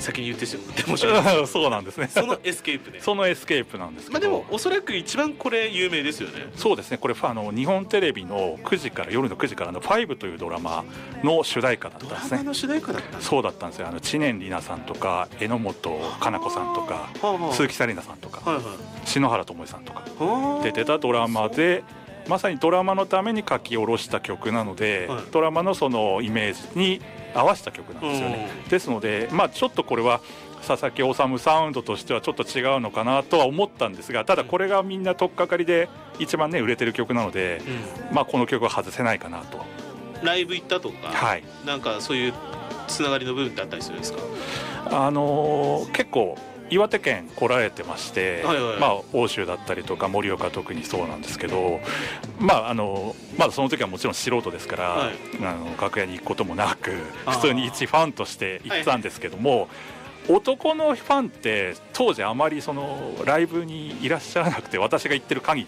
先に言ってしまって申し訳ないそうなんですね。 そのエスケープでそのエスケープなんですけど、 でもおそらく一番これ有名ですよね。 そうですね、これ日本テレビの夜の9時からの5というドラマの主題歌だったんですね。 ドラマの主題歌だったんです。 そうだったんですよ。知念里奈さんとか榎本かな子さんとか鈴木紗理奈さんとか、篠原ともえさんとか出てたドラマで、まさにドラマのために書き下ろした曲なので、ドラマのそのイメージに合わせた曲なんですよね。ですので、ちょっとこれは佐々木修サウンドとしてはちょっと違うのかなとは思ったんですが、ただこれがみんな取っかかりで一番ね売れてる曲なので、この曲は外せないかなと。 ライブ行ったとか、なんかそういうつながりの部分ってあったりするんですか？ 結構岩手県来られてまして、奥州だったりとか盛岡特にそうなんですけど、まだその時はもちろん素人ですから、楽屋に行くこともなく普通に一ファンとして行ったんですけども、男のファンって当時あまりそのライブにいらっしゃらなくて、私が行ってる限り